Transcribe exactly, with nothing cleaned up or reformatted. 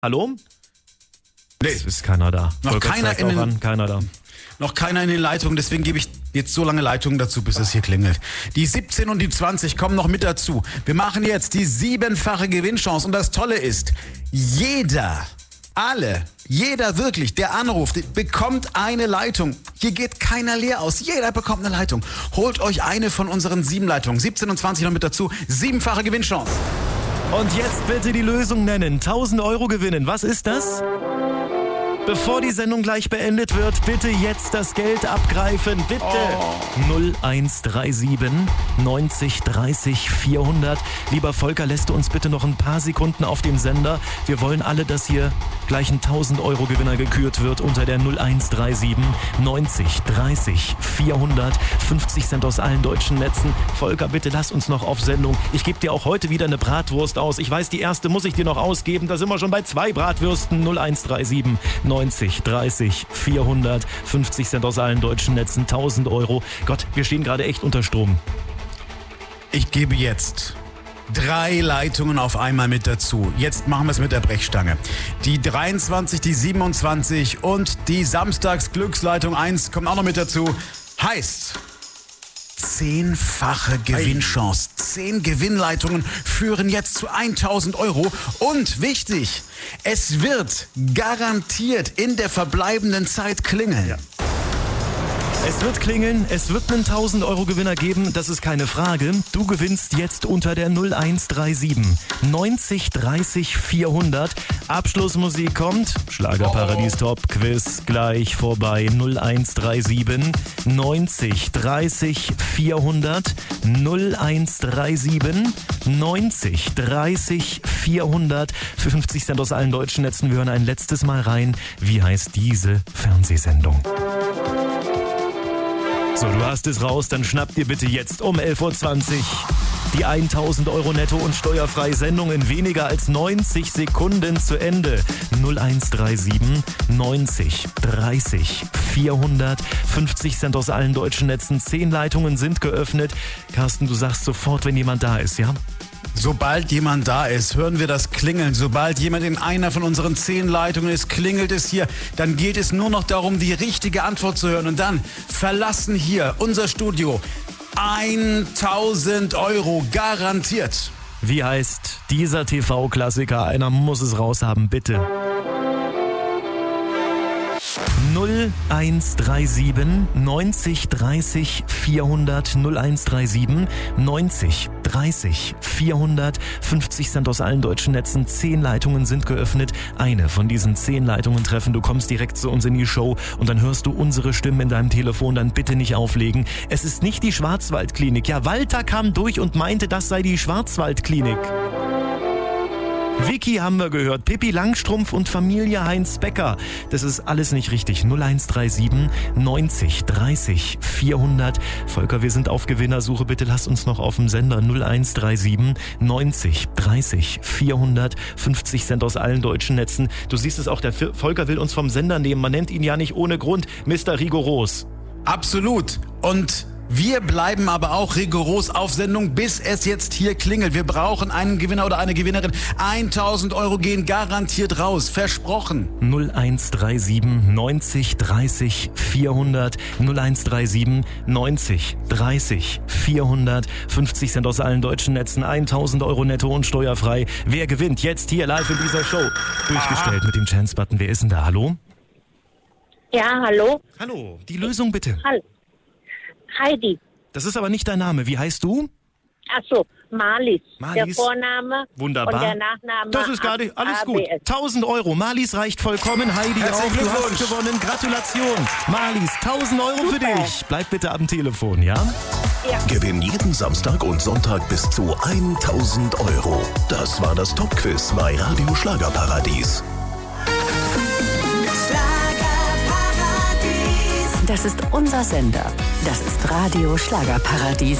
Hallo? Nee. Es ist keiner da. Noch Volker keiner zeigt in auch den- an, keiner da. Noch keiner in den Leitungen, deswegen gebe ich jetzt so lange Leitungen dazu, bis es hier klingelt. Die siebzehn und die zwanzig kommen noch mit dazu. Wir machen jetzt die siebenfache Gewinnchance und das Tolle ist, jeder, alle, jeder wirklich, der anruft, bekommt eine Leitung. Hier geht keiner leer aus. Jeder bekommt eine Leitung. Holt euch eine von unseren sieben Leitungen. siebzehn und zwanzig noch mit dazu. Siebenfache Gewinnchance. Und jetzt bitte die Lösung nennen. tausend Euro gewinnen. Was ist das? Bevor die Sendung gleich beendet wird, bitte jetzt das Geld abgreifen. Bitte. Oh. null eins drei sieben neunzig dreißig vierhundert. Lieber Volker, lässt du uns bitte noch ein paar Sekunden auf dem Sender. Wir wollen alle, dass hier gleich ein tausend Euro Gewinner gekürt wird unter der null eins drei sieben neunzig dreißig vierhundert. fünfzig Cent aus allen deutschen Netzen. Volker, bitte lass uns noch auf Sendung. Ich gebe dir auch heute wieder eine Bratwurst aus. Ich weiß, die erste muss ich dir noch ausgeben. Da sind wir schon bei zwei Bratwürsten. null eins drei sieben neunzig dreißig vierhundert. fünfzig Cent aus allen deutschen Netzen. tausend Euro. Gott, wir stehen gerade echt unter Strom. Ich gebe jetzt drei Leitungen auf einmal mit dazu. Jetzt machen wir es mit der Brechstange. Die dreiundzwanzig, die siebenundzwanzig und die Samstags-Glücksleitung eins kommt auch noch mit dazu. Heißt, zehnfache Gewinnchance. Zehn Gewinnleitungen führen jetzt zu tausend Euro. Und wichtig, es wird garantiert in der verbleibenden Zeit klingeln. Ja. Es wird klingeln, es wird einen tausend Euro Gewinner geben, das ist keine Frage. Du gewinnst jetzt unter der null eins drei sieben neunzig dreißig vierhundert. Abschlussmusik kommt. Schlagerparadies Top Quiz gleich vorbei. null eins drei sieben neunzig dreißig vierhundert. null eins drei sieben neunzig dreißig vierhundert. Für fünfzig Cent aus allen deutschen Netzen. Wir hören ein letztes Mal rein. Wie heißt diese Fernsehsendung? So, du hast es raus, dann schnapp dir bitte jetzt um elf Uhr zwanzig die tausend Euro netto und steuerfrei Sendung in weniger als neunzig Sekunden zu Ende. null eins drei sieben neunzig dreißig vierhundert. fünfzig Cent aus allen deutschen Netzen. zehn Leitungen sind geöffnet. Carsten, du sagst sofort, wenn jemand da ist, ja? Sobald jemand da ist, hören wir das Klingeln. Sobald jemand in einer von unseren zehn Leitungen ist, klingelt es hier. Dann geht es nur noch darum, die richtige Antwort zu hören. Und dann verlassen hier unser Studio tausend Euro garantiert. Wie heißt dieser T V-Klassiker? Einer muss es raushaben, bitte. null eins drei sieben neunzig dreißig vierhundert. null eins drei sieben neunzig dreißig vierhundert. fünfzig Cent aus allen deutschen Netzen. zehn Leitungen sind geöffnet. Eine von diesen zehn Leitungen treffen. Du kommst direkt zu uns in die Show und dann hörst du unsere Stimmen in deinem Telefon. Dann bitte nicht auflegen. Es ist nicht die Schwarzwaldklinik. Ja, Walter kam durch und meinte, das sei die Schwarzwaldklinik. Vicky haben wir gehört, Pippi Langstrumpf und Familie Heinz Becker. Das ist alles nicht richtig. null eins drei sieben neunzig dreißig vierhundert. Volker, wir sind auf Gewinnersuche. Bitte lass uns noch auf dem Sender. null eins drei sieben neunzig dreißig vierhundert. fünfzig Cent aus allen deutschen Netzen. Du siehst es auch, der Volker will uns vom Sender nehmen. Man nennt ihn ja nicht ohne Grund Mister Rigoros. Absolut. Und wir bleiben aber auch rigoros auf Sendung, bis es jetzt hier klingelt. Wir brauchen einen Gewinner oder eine Gewinnerin. tausend Euro gehen garantiert raus. Versprochen. null eins drei sieben neunzig dreißig vierhundert. null eins drei sieben neunzig dreißig vierhundert. fünfzig Cent aus allen deutschen Netzen. tausend Euro netto und steuerfrei. Wer gewinnt? Jetzt hier live in dieser Show. Durchgestellt mit dem Chance-Button. Wer ist denn da? Hallo? Ja, hallo? Hallo. Die Lösung bitte. Hallo. Heidi. Das ist aber nicht dein Name. Wie heißt du? Ach so, Marlies. Marlies. Der Vorname Wunderbar. und der Nachname. Das ist gar nicht, alles A B gut. S. tausend Euro. Marlies reicht vollkommen. Heidi Herzlichen auch. Du Glückwunsch. hast gewonnen. Gratulation. Marlies, tausend Euro für Super. dich. Bleib bitte am Telefon, ja? Gewinn jeden Samstag und Sonntag bis zu tausend Euro. Das war das Top-Quiz bei Radio Schlagerparadies. Das ist unser Sender. Das ist Radio Schlagerparadies.